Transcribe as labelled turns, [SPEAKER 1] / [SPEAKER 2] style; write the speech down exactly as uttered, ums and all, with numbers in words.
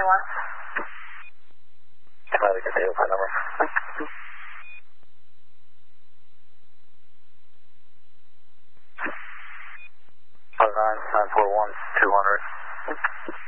[SPEAKER 1] one.
[SPEAKER 2] Can I get the phone number? nine nine four one two hundred.